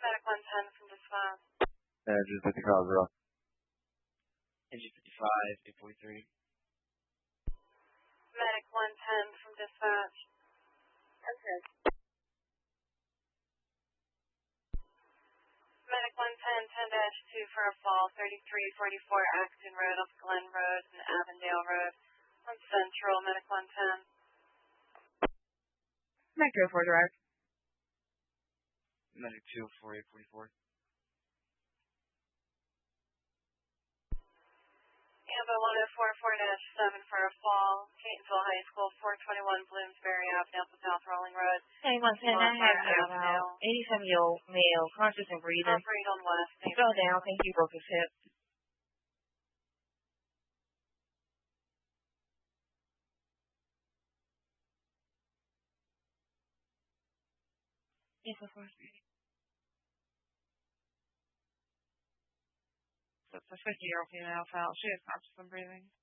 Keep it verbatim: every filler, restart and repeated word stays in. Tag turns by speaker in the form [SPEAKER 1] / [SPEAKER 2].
[SPEAKER 1] Medic one ten from dispatch.
[SPEAKER 2] Engine fifty-five, zero.
[SPEAKER 3] Engine fifty-five, eight forty-three.
[SPEAKER 1] Medic one ten from dispatch.
[SPEAKER 4] Okay.
[SPEAKER 1] Medic one ten, ten dash two for a fall, thirty-three forty-four Acton Road off Glen Road and Avondale Road on Central, Medic one ten.
[SPEAKER 4] Medic two oh four direct.
[SPEAKER 3] Medic two oh four, eight forty-four.
[SPEAKER 1] Ambo one oh four, four dash seven for a fall, Catonsville High School, four twenty-one Bloomsbury Avenue, South Rolling Road.
[SPEAKER 4] Hey, one ten, I have now. eighty-seven-year-old male, conscious and breathing.
[SPEAKER 1] Operate on West.
[SPEAKER 4] Go down, think he broke his hip. Yes, of course. So it's a fifty-year-old female file. She is conscious and breathing.